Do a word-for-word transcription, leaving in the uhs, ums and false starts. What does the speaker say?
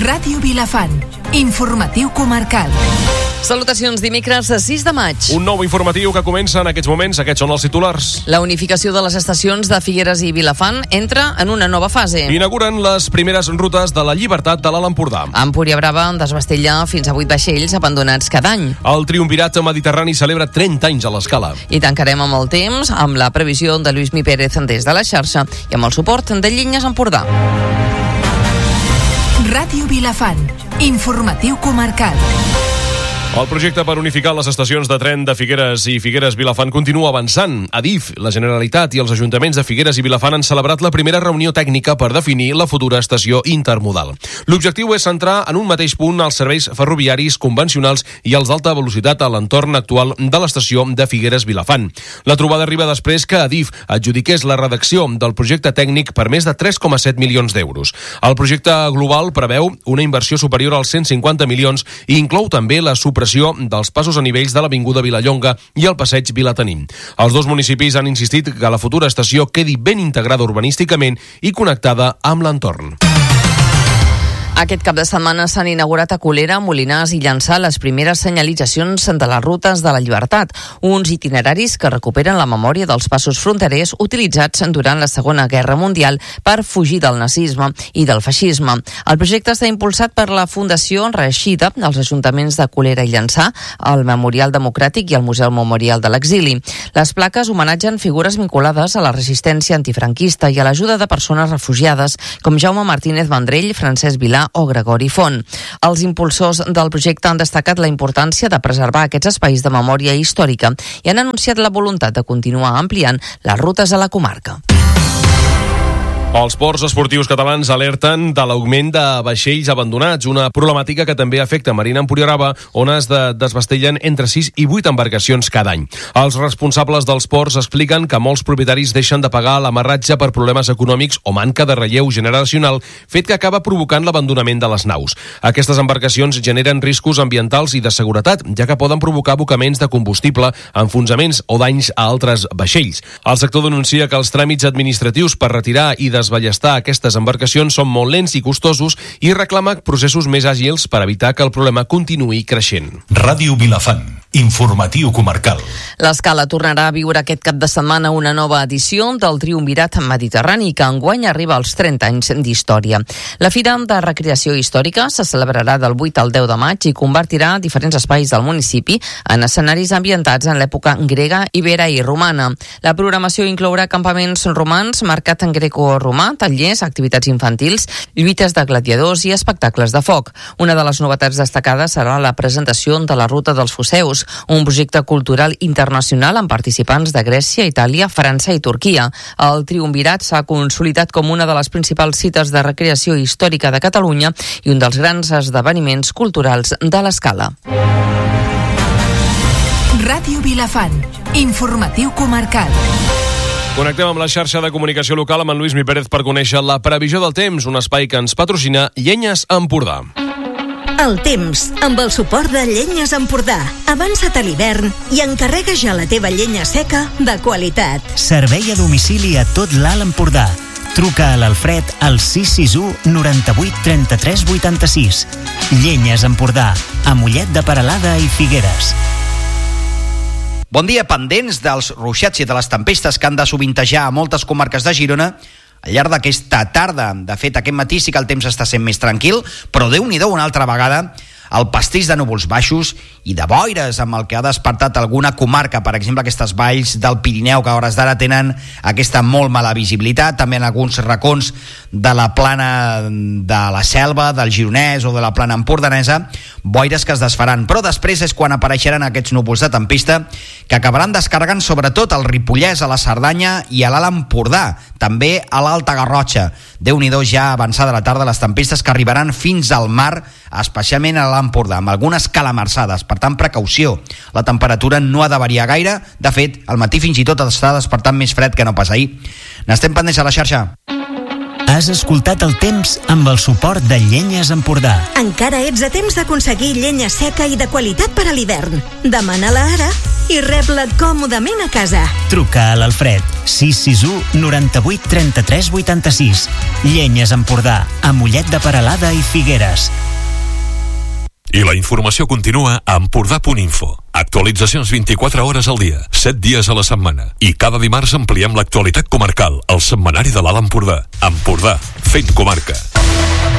Ràdio Vilafant, informatiu comarcal. Salutacions, dimecres a sis de maig. Un nou informatiu que comença en aquests moments. Aquests són els titulars. La unificació de les estacions de Figueres i Vilafant entra en una nova fase. Inauguren les primeres rutes de la Llibertat de l'Alt Empordà. A Empúria Brava desvestella fins a vuit vaixells abandonats cada any. El Triumvirat Mediterrani celebra trenta anys a l'Escala. I tancarem amb el temps amb la previsió de Lluís Mi Pérez des de la xarxa i amb el suport de Llenyes Empordà. Ràdio Vilafant, informatiu comarcal. El projecte per unificar les estacions de tren de Figueres i Figueres-Vilafant continua avançant. Adif, la Generalitat i els ajuntaments de Figueres i Vilafant han celebrat la primera reunió tècnica per definir la futura estació intermodal. L'objectiu és centrar en un mateix punt els serveis ferroviaris convencionals i els d'alta velocitat a l'entorn actual de l'estació de Figueres-Vilafant. La trobada arriba després que Adif adjudiqués la redacció del projecte tècnic per més de tres coma set milions d'euros. El projecte global preveu una inversió superior als cent cinquanta milions i inclou també la supressió dels passos a nivells de l'Avinguda Vilallonga i el passeig Vilatenim. Els dos municipis han insistit que la futura estació quedi ben integrada urbanísticament i connectada amb l'entorn. Aquest cap de setmana s'han inaugurat a Colera, Molinars i Llançà les primeres senyalitzacions de les rutes de la Llibertat, uns itineraris que recuperen la memòria dels passos fronterers utilitzats durant la Segona Guerra Mundial per fugir del nazisme i del feixisme. El projecte està impulsat per la Fundació Reeixida, els ajuntaments de Colera i Llançà, el Memorial Democràtic i el Museu Memorial de l'Exili. Les plaques homenatgen figures vinculades a la resistència antifranquista i a l'ajuda de persones refugiades, com Jaume Martínez Vendrell, Francesc Vilà o Gregori Font. Els impulsors del projecte han destacat la importància de preservar aquests espais de memòria històrica i han anunciat la voluntat de continuar ampliant les rutes a la comarca. Els ports esportius catalans alerten de l'augment de vaixells abandonats, una problemàtica que també afecta Marina Empúria Brava, on es de desvestellen entre sis i vuit embarcacions cada any. Els responsables dels ports expliquen que molts propietaris deixen de pagar l'amarratge per problemes econòmics o manca de relleu generacional, fet que acaba provocant l'abandonament de les naus. Aquestes embarcacions generen riscos ambientals i de seguretat, ja que poden provocar abocaments de combustible, enfonsaments o danys a altres vaixells. El sector denuncia que els tràmits administratius per retirar i desballestar aquestes embarcacions són molt lents i costosos i reclama processos més àgils per evitar que el problema continuï creixent. Ràdio Vilafant, informatiu comarcal. L'Escala tornarà a viure aquest cap de setmana una nova edició del Triumvirat Mediterrani, que enguany arriba als trenta anys d'història. La Fira de Recreació Històrica se celebrarà del vuit al deu de maig i convertirà diferents espais del municipi en escenaris ambientats en l'època grega, ibera i romana. La programació inclourà campaments romans, mercat en greco-romà, tallers, activitats infantils, lluites de gladiadors i espectacles de foc. Una de les novetats destacades serà la presentació de la Ruta dels Foceus, un projecte cultural internacional amb participants de Grècia, Itàlia, França i Turquia. El Triumvirat s'ha consolidat com una de les principals cites de recreació històrica de Catalunya i un dels grans esdeveniments culturals de l'Escala. Ràdio Vilafant, informatiu comarcal. Connectem amb la xarxa de comunicació local amb en Lluís Mi Pérez per conèixer la previsió del temps, un espai que ens patrocina Llenyes Empordà. El temps, amb el suport de Llenyes Empordà. Avança't a l'hivern i encarrega ja la teva llenya seca de qualitat. Servei a domicili a tot l'Alt Empordà. Truca a l'Alfred al sis sis u noranta-vuit trenta-tres vuitanta-sis. Llenyes Empordà, a Mollet de Peralada i Figueres. Bon dia, pendents dels ruixats i de les tempestes que han de sovintejar a moltes comarques de Girona al llarg d'aquesta tarda. De fet, aquest matí sí que el temps està sent més tranquil, però Déu-n'hi-do una altra vegada el pastís de núvols baixos i de boires amb el que ha despertat alguna comarca, per exemple aquestes valls del Pirineu que a hores d'ara tenen aquesta molt mala visibilitat, també en alguns racons de la plana de la Selva, del Gironès o de la plana empordanesa, boires que es desfaran, però després és quan apareixeran aquests núvols de tempesta que acabaran descarregant sobretot al Ripollès, a la Cerdanya i a l'Alt Empordà, també a l'Alta Garrotxa. Déu-n'hi-do ja avançada la tarda les tempestes que arribaran fins al mar, especialment a l'Empordà, amb algunes calamarsades, per tant precaució. La temperatura no ha de variar gaire, de fet, al matí fins i tot està despertant més fred que no pas ahir. N'estem pendents a la xarxa. Has escoltat El Temps amb el suport de Llenyes Empordà. Encara ets a temps d'aconseguir llenya seca i de qualitat per a l'hivern. Demana-la ara i rep-la còmodament a casa. Truca a l'Alfred, sis sis u, noranta-vuit, trenta-tres, vuitanta-sis. Llenyes Empordà, a Mollet de Peralada i Figueres. I la informació continua a empordà punt info. Actualitzacions vint-i-quatre hores al dia, set dies a la setmana. I cada dimarts ampliem l'actualitat comarcal al setmanari de l'Alt Empordà. Empordà, fent comarca.